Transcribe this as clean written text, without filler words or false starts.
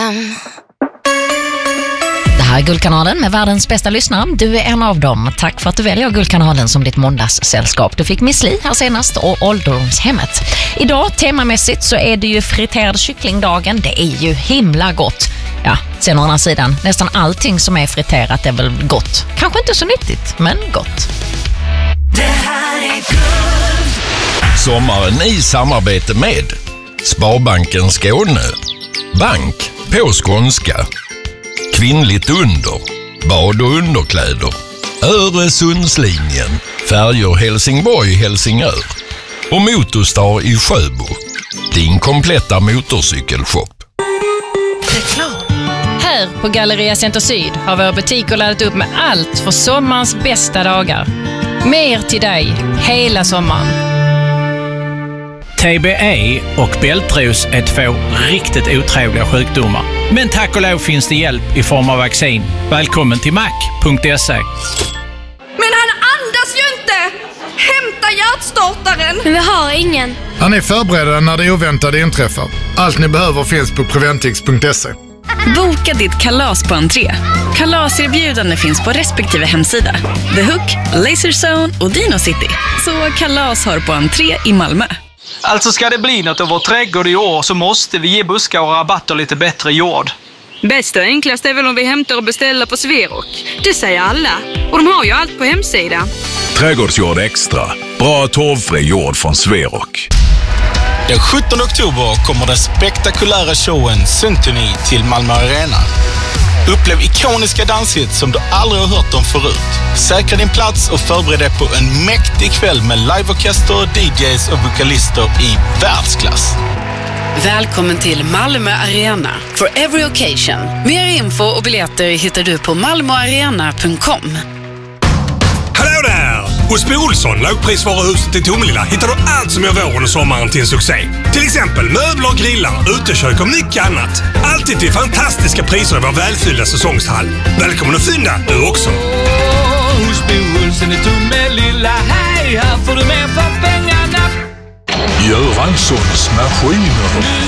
FM. Det här är Guldkanalen med världens bästa lyssnare. Du är en av dem. Tack för att du väljer Guldkanalen som ditt måndagssällskap. Du fick Miss Li här senast och ålderdomshemmet. Idag temamässigt så är det ju friterad kycklingdagen. Det är ju himla gott. Ja, sen å andra sidan, nästan allting som är friterat är väl gott. Kanske inte så nyttigt, men gott. Det här är Guld. Sommaren i samarbete med Sparbanken Skåne. Bank på skånska. Kvinnligt under. Bad- och underkläder. Öresundslinjen. Färjor Helsingborg-Helsingör. Och Motorstar i Sjöbo. Din kompletta motorcykelshop. Här på Galleria Center Syd har våra butiker laddat upp med allt för sommarens bästa dagar. Mer till dig hela sommaren. TBE och bältros är två riktigt otrevliga sjukdomar. Men tack och lov finns det hjälp i form av vaccin. Välkommen till mac.se. Men han andas ju inte! Hämta hjärtstartaren! Men vi har ingen. Han är förberedda när det oväntade inträffar. Allt ni behöver finns på Preventix.se. Boka ditt kalas på entré. Kalaserbjudande finns på respektive hemsida. The Hook, Laserzone och Dino City. Så kalas har på entré i Malmö. Alltså ska det bli något av vår trädgård i år så måste vi ge buskar och rabatter lite bättre jord. Bäst och enklast är väl om vi hämtar och beställer på Sverok. Det säger alla. Och de har ju allt på hemsidan. Trädgårdsjord extra. Bra torvfri jord från Sverok. Den 17 oktober kommer den spektakulära showen Symphony till Malmö Arena. Upplev ikoniska danshits som du aldrig har hört om förut. Säkra din plats och förbered dig på en mäktig kväll med liveorkester, DJs och vokalister i världsklass. Välkommen till Malmö Arena for every occasion. Mer info och biljetter hittar du på malmoarena.com. Hallå där! Hos Bo Olsson, lågprisvaruhuset i Tomelilla, hittar du allt som gör våren och sommaren till en succé. Till exempel möbler, grillar, utekök och mycket annat. Alltid till fantastiska priser i vår välfyllda säsongshall. Välkommen att fynda, du också! Hos Bo Olsson i Tomelilla, hej, här får du mer för pengarna. Göranssons maskiner.